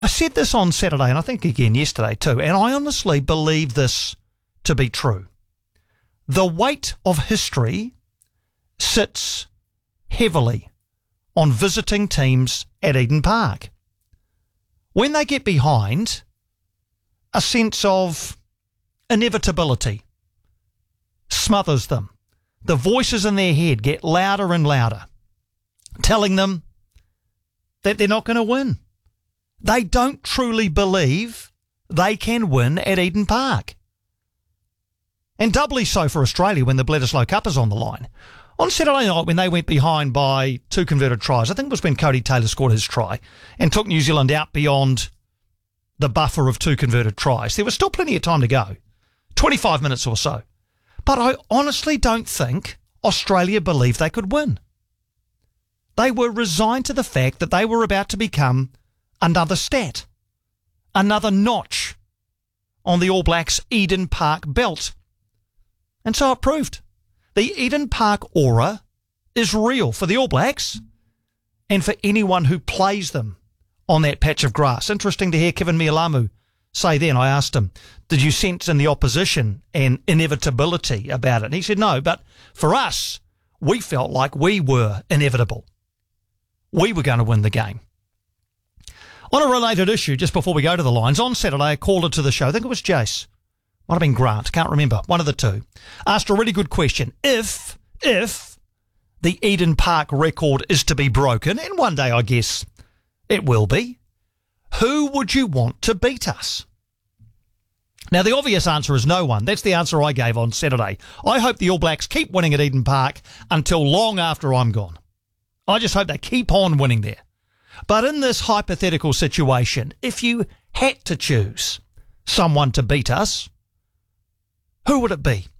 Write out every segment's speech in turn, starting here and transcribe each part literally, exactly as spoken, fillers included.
I said this on Saturday, and I think again yesterday too, and I honestly believe this to be true. The weight of history sits heavily on visiting teams at Eden Park. When they get behind, a sense of inevitability smothers them. The voices in their head get louder and louder, telling them that they're not going to win. They don't truly believe they can win at Eden Park. And doubly so for Australia when the Bledisloe Cup is on the line. On Saturday night, when they went behind by two converted tries, I think it was when Cody Taylor scored his try and took New Zealand out beyond the buffer of two converted tries, there was still plenty of time to go, twenty-five minutes or so. But I honestly don't think Australia believed they could win. They were resigned to the fact that they were about to become another stat, another notch on the All Blacks' Eden Park belt. And so it proved. The Eden Park aura is real for the All Blacks and for anyone who plays them on that patch of grass. Interesting to hear Kevin Mialamu say then, I asked him, did you sense in the opposition an inevitability about it? And he said, no, but for us, we felt like we were inevitable. We were going to win the game. On a related issue, just before we go to the lines, on Saturday, I called it to the show. I think it was Jace. Might have been Grant. Can't remember. One of the two. Asked a really good question. If, if the Eden Park record is to be broken, and one day I guess it will be, who would you want to beat us? Now, the obvious answer is no one. That's the answer I gave on Saturday. I hope the All Blacks keep winning at Eden Park until long after I'm gone. I just hope they keep on winning there. But in this hypothetical situation, if you had to choose someone to beat us, who would it be?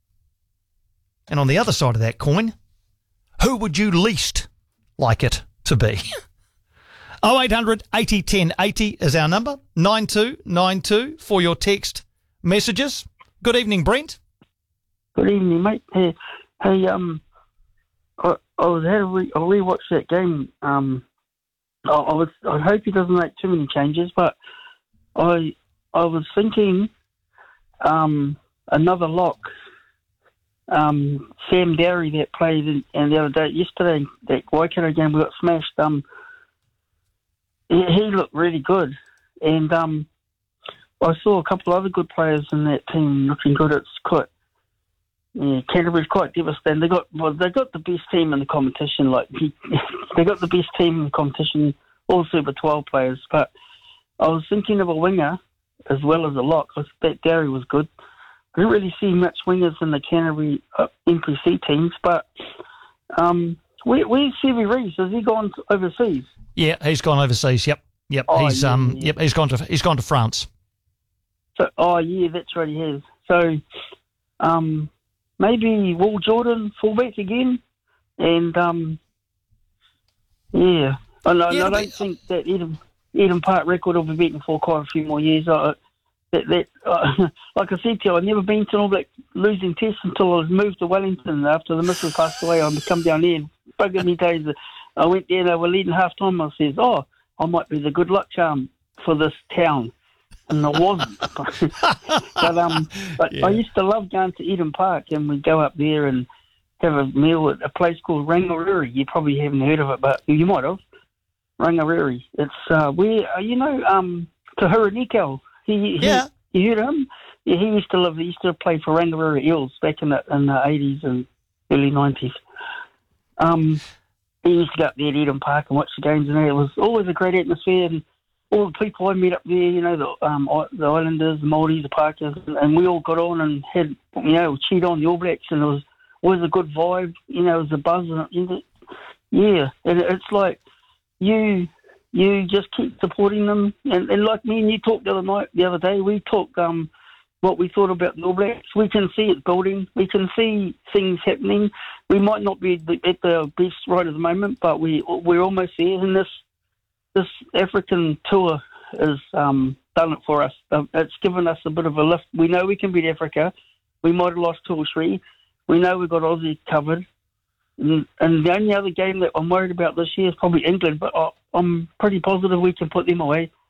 And on the other side of that coin, who would you least like it to be? oh eight hundred eighty ten eighty is our number, nine two nine two for your text messages. Good evening, Brent. Good evening, mate. Hey, hey um, I, I was had a re- I rewatched that game. Um, I, I was I hope he doesn't make too many changes, but I I was thinking, um, another lock. Um, Sam Derry that played in, and the other day, yesterday, that Waikato game we got smashed. Um, he, he looked really good, and um, I saw a couple of other good players in that team looking good. It's quite, yeah, Canterbury's quite devastating. They got well, they got the best team in the competition. Like he, they got the best team in the competition, all Super twelve players. But I was thinking of a winger as well as a lock. I bet Derry was good. I didn't really see much wingers in the Canterbury uh, N P C teams, but um, where, where's Sevi Reeves? Has he gone overseas? Yeah, he's gone overseas. Yep, yep. Oh, he's yeah, um, yeah. yep. He's gone to he's gone to France. So, oh yeah, that's right, he has. So um, maybe Will Jordan fullback again, and um, yeah. I, no, Yeah, I don't but- think that Eden, Eden Park record will be beaten for quite a few more years. I, That, that uh, like I said to you, I've never been to an All Black losing test until I was moved to Wellington after the missus passed away. I come down there and buggered me days. I went there and they were leading half time. I says, oh, I might be the good luck charm for this town. And I wasn't. but um, but Yeah. I used to love going to Eden Park, and we'd go up there and have a meal at a place called Rangariri. You probably haven't heard of it, but you might have. Rangariri. It's uh, where, uh, you know, um, Tahura Nikau. He, Yeah. he, you heard of him? Yeah, he used to live. He used to play for Rangariri Eels back in the in the eighties and early nineties. Um, he used to go up there at Eden Park and watch the games, and it was always a great atmosphere. And all the people I met up there, you know, the um the Islanders, the Māoris, the Parkers, and, and we all got on and had, you know, cheered on the All Blacks, and it was always a good vibe. You know, it was a buzz. And, you know, yeah, and it's like you. You just keep supporting them, and, and like me and you talked the other night, the other day, we talked um, what we thought about the All Blacks. We can see it building. We can see things happening. We might not be at the best right at the moment, but we we're almost there. And this this African tour has um, done it for us. It's given us a bit of a lift. We know we can beat Africa. We might have lost two or three. We know we've got Aussie covered. And, and the only other game that I'm worried about this year is probably England, but I, I'm pretty positive we can put them away.